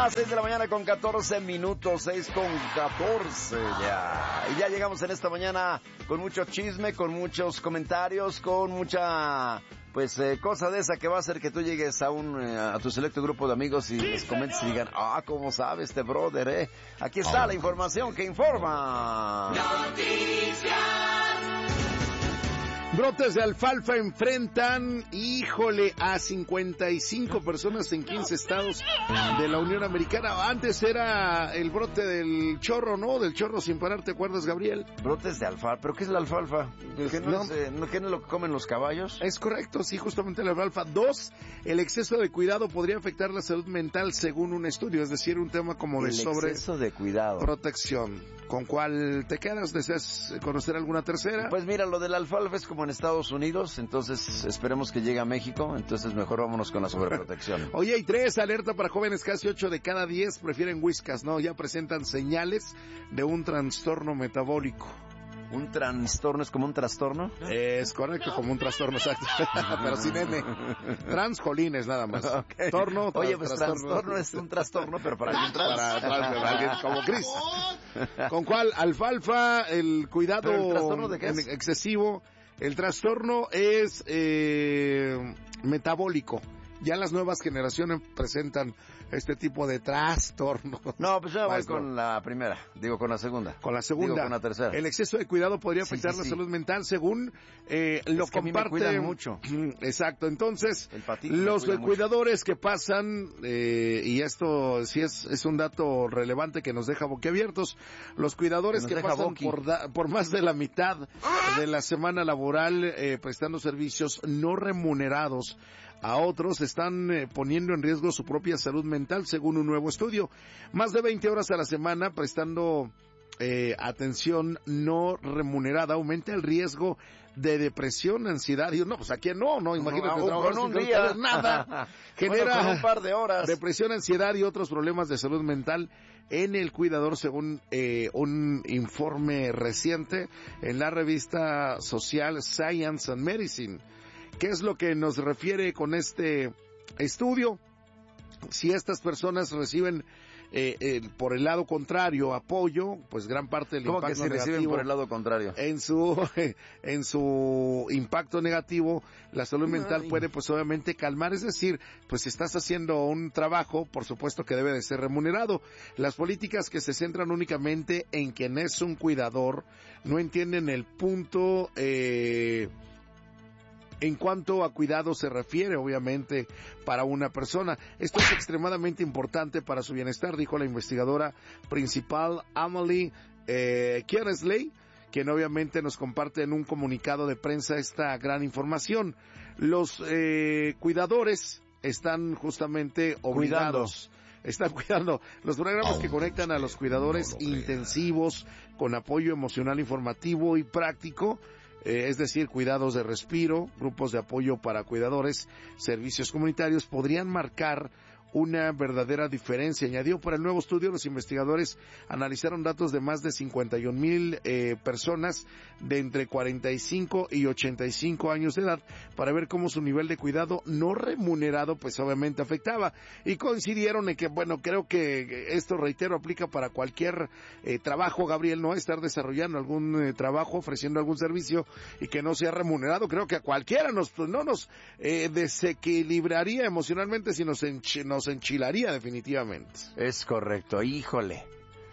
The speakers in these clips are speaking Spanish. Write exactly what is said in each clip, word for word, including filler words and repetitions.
Las seis de la mañana con catorce minutos, seis con catorce ya. Y ya llegamos en esta mañana con mucho chisme, con muchos comentarios, con mucha, pues, eh, cosa de esa que va a hacer que tú llegues a un, eh, a tu selecto grupo de amigos y sí, les comentes señor. Y digan, ah, ¿cómo sabe este brother, eh? Aquí está oh. la información que informa. Noticias. Brotes de alfalfa enfrentan, híjole, a cincuenta y cinco personas en quince estados de la Unión Americana. Antes era el brote del chorro, ¿no? Del chorro sin parar, ¿te acuerdas, Gabriel? Brotes de alfalfa, ¿pero qué es la alfalfa? ¿Qué no, no, es, eh, ¿qué no es lo que comen los caballos? Es correcto, sí, justamente la alfalfa. Dos, el exceso de cuidado podría afectar la salud mental según un estudio, es decir, un tema como de el sobre... exceso de cuidado. Protección. ¿Con cuál te quedas? ¿Deseas conocer alguna tercera? Pues mira, lo de la alfalfa es como en Estados Unidos, entonces esperemos que llegue a México, entonces mejor vámonos con la sobreprotección. Oye, hay tres, alerta para jóvenes, casi ocho de cada diez prefieren whiskas, ¿no? Ya presentan señales de un trastorno metabólico. ¿Un trastorno es como un trastorno? Es correcto, como un trastorno, exacto. Pero sin N. Transjolines nada más. Okay. Torno, Oye, pues trastorno. trastorno es un trastorno, pero para alguien trans. Para, para alguien como Chris. ¿Con cuál? Alfalfa, el cuidado ¿Pero el trastorno de qué es? excesivo. El trastorno es eh, metabólico. Ya las nuevas generaciones presentan este tipo de trastorno. No, pues yo voy con la primera, digo con la segunda. Con la segunda. Digo con la tercera. El exceso de cuidado podría afectar sí, sí, la sí. salud mental según eh, lo es que comparte. A mí me cuidan mucho. Exacto, entonces los cuidadores mucho. que pasan, eh, y esto sí es, es un dato relevante que nos deja boquiabiertos, los cuidadores que, que pasan por, da, por más de la mitad de la semana laboral eh, prestando servicios no remunerados a otros están eh, poniendo en riesgo su propia salud mental, según un nuevo estudio. Más de veinte horas a la semana prestando eh, atención no remunerada aumenta el riesgo de depresión, ansiedad. Y no, pues aquí no, no, imagínate no, trabajar con un sin día nada. Genera bueno, con un par de horas. Depresión, ansiedad y otros problemas de salud mental en el cuidador, según eh, un informe reciente en la revista social Science and Medicine. ¿Qué es lo que nos refiere con este estudio? Si estas personas reciben eh, eh, por el lado contrario apoyo, pues gran parte del ¿Cómo impacto que si negativo reciben por el lado contrario? En su en su impacto negativo, la salud mental Ay. puede pues obviamente calmar, es decir, pues si estás haciendo un trabajo, por supuesto que debe de ser remunerado. Las políticas que se centran únicamente en quien es un cuidador no entienden el punto eh en cuanto a cuidado se refiere, obviamente, para una persona. Esto es extremadamente importante para su bienestar, dijo la investigadora principal Emily eh, Kieresley, quien obviamente nos comparte en un comunicado de prensa esta gran información. Los eh, cuidadores están justamente obligados. Cuidando. Están cuidando los programas que conectan a los cuidadores no intensivos con apoyo emocional, informativo y práctico. Eh, es decir, cuidados de respiro, grupos de apoyo para cuidadores, servicios comunitarios, podrían marcar una verdadera diferencia. Añadió, para el nuevo estudio, los investigadores analizaron datos de más de cincuenta y un mil eh, personas de entre cuarenta y cinco y ochenta y cinco años de edad para ver cómo su nivel de cuidado no remunerado pues obviamente afectaba, y coincidieron en que, bueno, creo que esto, reitero, aplica para cualquier eh, trabajo, Gabriel, no estar desarrollando algún eh, trabajo, ofreciendo algún servicio y que no sea remunerado. Creo que a cualquiera nos, pues, no nos eh, desequilibraría emocionalmente si nos, ench- nos enchilaría definitivamente. Es correcto, híjole.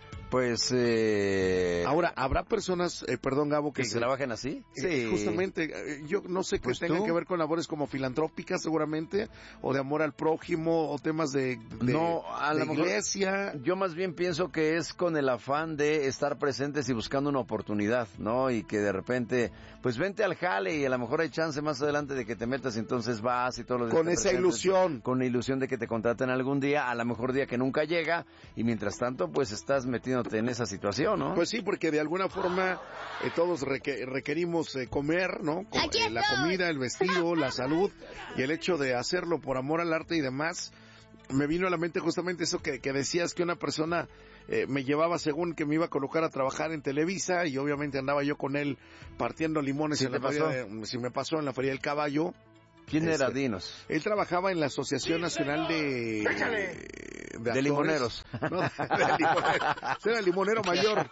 Pues, eh... Ahora, ¿habrá personas, eh, perdón, Gabo, que, que se trabajen así? Sí. Justamente, eh, yo no sé pues que tengan que ver con labores como filantrópicas, seguramente, o de amor al prójimo, o temas de, de, no, a de la iglesia. Mejor, yo más bien pienso que es con el afán de estar presentes y buscando una oportunidad, ¿no? Y que de repente, pues vente al jale y a lo mejor hay chance más adelante de que te metas y entonces vas y todo lo demás. Con esa ilusión. Con la ilusión de que te contraten algún día, a lo mejor día que nunca llega, y mientras tanto, pues estás metido en esa situación, ¿no? Pues sí, porque de alguna forma eh, todos reque- requerimos eh, comer, ¿no? Com- eh, la comida, el vestido, la salud, y el hecho de hacerlo por amor al arte y demás. Me vino a la mente justamente eso que, que decías, que una persona eh, me llevaba según que me iba a colocar a trabajar en Televisa, y obviamente andaba yo con él partiendo limones. ¿Sí en la pasó? feria de, si me pasó en la Feria del Caballo. ¿Quién este, era? Dinos. Él trabajaba en la Asociación Nacional de de, de limoneros. No, de, de limonero. Era limonero mayor.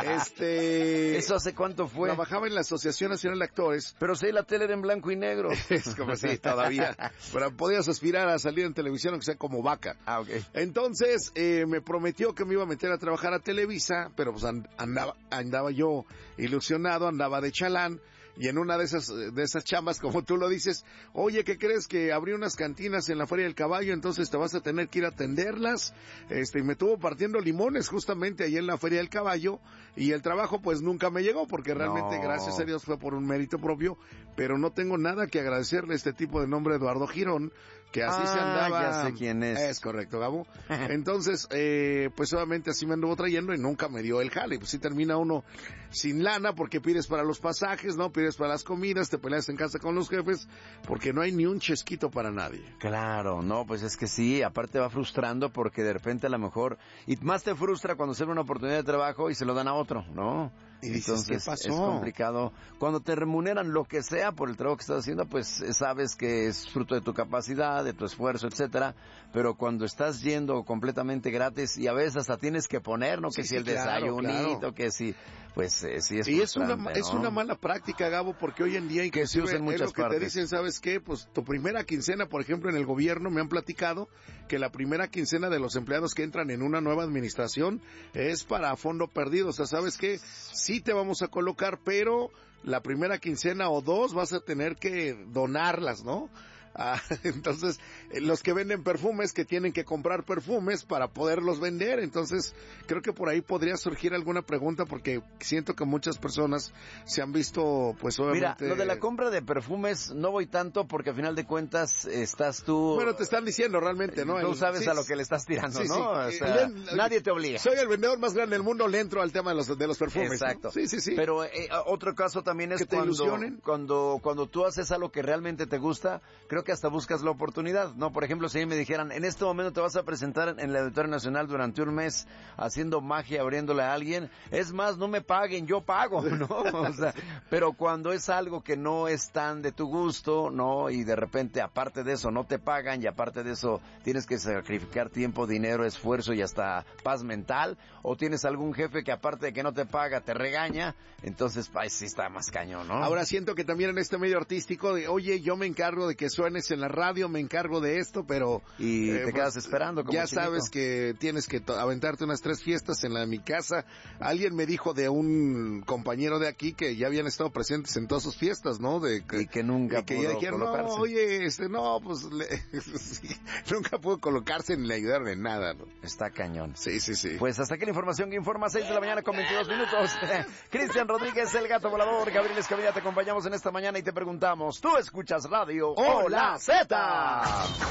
Este... ¿Eso hace cuánto fue? Trabajaba en la Asociación Nacional de Actores. Pero sí, la tele era en blanco y negro. Es como así, todavía. Pero podías aspirar a salir en televisión, aunque sea como vaca. Ah, ok. Entonces, eh, me prometió que me iba a meter a trabajar a Televisa, pero pues andaba, andaba yo ilusionado, andaba de chalán. Y en una de esas de esas chambas, como tú lo dices, oye, ¿qué crees? Que abrí unas cantinas en la Feria del Caballo, entonces te vas a tener que ir a atenderlas. Este, y me estuvo partiendo limones justamente ahí en la Feria del Caballo, y el trabajo pues nunca me llegó, porque realmente, no. gracias a Dios, fue por un mérito propio, pero no tengo nada que agradecerle a este tipo de nombre, Eduardo Girón, que así ah, se andaba. Ya sé quién es. Es correcto, Gabo. Entonces, eh, pues obviamente así me anduvo trayendo y nunca me dio el jale. Pues sí termina uno sin lana porque pides para los pasajes, ¿no? Pides para las comidas, te peleas en casa con los jefes, porque no hay ni un chesquito para nadie. Claro, no, pues es que sí, aparte va frustrando porque de repente a lo mejor, y más te frustra cuando se ve una oportunidad de trabajo y se lo dan a otro, ¿no? Y dices, entonces, ¿qué pasó? Es complicado. Cuando te remuneran lo que sea por el trabajo que estás haciendo, pues sabes que es fruto de tu capacidad, de tu esfuerzo, etcétera. Pero cuando estás yendo completamente gratis y a veces hasta tienes que poner, ¿no? Que sí, si el sí, claro, desayunito, claro. que si, pues eh, sí es Y es una, ¿no? es una mala práctica, Gabo, porque hoy en día que se usa en muchas es lo que partes. te dicen, ¿sabes qué? Pues tu primera quincena, por ejemplo, en el gobierno me han platicado que la primera quincena de los empleados que entran en una nueva administración es para fondo perdido. O sea, ¿sabes qué? Sí te vamos a colocar, pero la primera quincena o dos vas a tener que donarlas, ¿no? Ah, entonces, eh, los que venden perfumes que tienen que comprar perfumes para poderlos vender. Entonces, creo que por ahí podría surgir alguna pregunta, porque siento que muchas personas se han visto, pues obviamente... Mira, lo de la compra de perfumes no voy tanto porque al final de cuentas estás tú... Bueno, te están diciendo realmente, ¿no? Tú El, sabes sí, a lo que le estás tirando, sí, ¿no? Sí. O sea, el, el, nadie te obliga. Soy el vendedor más grande del mundo, le entro al tema de los, de los perfumes. Exacto. ¿No? Sí, sí, sí. Pero eh, otro caso también es que te cuando, ilusionen. cuando cuando tú haces algo que realmente te gusta, creo que hasta buscas la oportunidad, ¿no? Por ejemplo, si me dijeran, en este momento te vas a presentar en el Auditorio Nacional durante un mes haciendo magia, abriéndole a alguien, es más, no me paguen, yo pago, ¿no? O sea, pero cuando es algo que no es tan de tu gusto, ¿no? Y de repente, aparte de eso, no te pagan y aparte de eso tienes que sacrificar tiempo, dinero, esfuerzo y hasta paz mental, o tienes algún jefe que aparte de que no te paga, te regaña, entonces, pues sí está más cañón, ¿no? Ahora siento que también en este medio artístico, de, oye, yo me encargo de que suenes en la radio, me encargo de esto, pero... Y eh, te quedas pues, esperando como ya chinito. sabes que tienes que to- aventarte unas tres fiestas en la mi casa. Alguien me dijo de un compañero de aquí que ya habían estado presentes en todas sus fiestas, ¿no? De que, y que nunca y que pudo ya dijeron, no, colocarse. oye, este, no, pues, le, sí, nunca pudo colocarse ni le ayudaron en nada, ¿no? Está cañón. Sí, sí, sí. Pues hasta aquí la información que informa, seis de la mañana con veintidós minutos. Cristian Rodríguez, el gato volador, Gabriel Escamilla, te acompañamos en esta mañana y te preguntamos, ¿tú escuchas radio o la Z?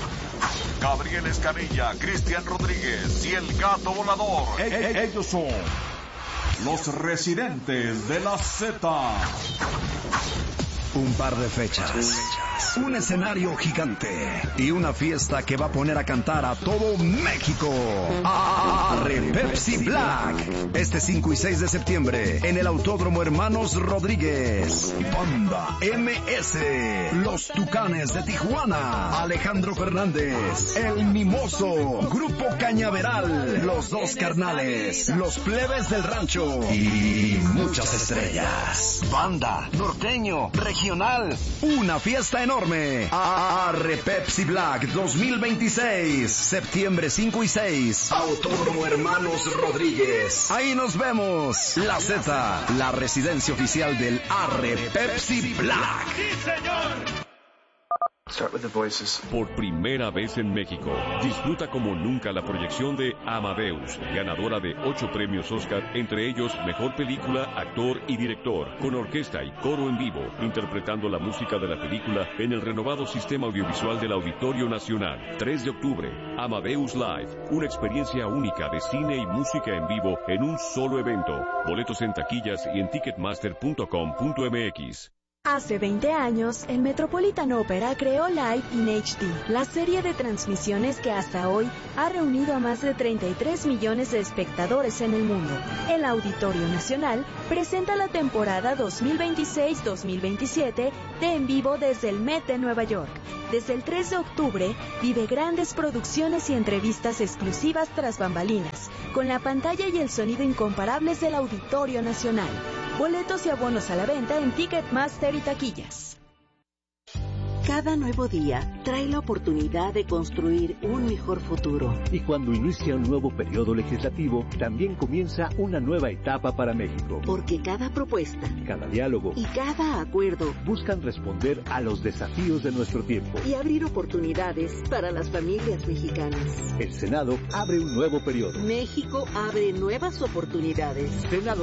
Gabriel Escamilla, Cristian Rodríguez y el gato volador. E- e- ellos son los residentes de la Z. Un par de fechas, un escenario gigante y una fiesta que va a poner a cantar a todo México. Arre Pepsi Black. Este cinco y seis de septiembre en el Autódromo Hermanos Rodríguez. Banda M S. Los Tucanes de Tijuana. Alejandro Fernández. El Mimoso. Grupo Cañaveral. Los Dos Carnales. Los Plebes del Rancho. Y muchas estrellas. Banda Norteño Regional. Una fiesta enorme. Arre Pepsi Black dos mil veintiséis. Septiembre cinco y seis. Autódromo Hermanos Rodríguez. Ahí nos vemos. La Z, la residencia oficial del Arre Pepsi Black. Por primera vez en México, disfruta como nunca la proyección de Amadeus, ganadora de ocho premios Oscar, entre ellos Mejor Película, Actor y Director, con orquesta y coro en vivo, interpretando la música de la película en el renovado sistema audiovisual del Auditorio Nacional. tres de octubre, Amadeus Live, una experiencia única de cine y música en vivo en un solo evento. Boletos en taquillas y en ticketmaster punto com punto m x. Hace veinte años, el Metropolitan Opera creó Live in H D, la serie de transmisiones que hasta hoy ha reunido a más de treinta y tres millones de espectadores en el mundo. El Auditorio Nacional presenta la temporada dos mil veintiséis dos mil veintisiete de En Vivo desde el Met de Nueva York. Desde el tres de octubre, vive grandes producciones y entrevistas exclusivas tras bambalinas, con la pantalla y el sonido incomparables del Auditorio Nacional. Boletos y abonos a la venta en Ticketmaster y taquillas. Cada nuevo día trae la oportunidad de construir un mejor futuro. Y cuando inicia un nuevo periodo legislativo, también comienza una nueva etapa para México. Porque cada propuesta, cada diálogo y cada acuerdo buscan responder a los desafíos de nuestro tiempo y abrir oportunidades para las familias mexicanas. El Senado abre un nuevo periodo. México abre nuevas oportunidades. Senado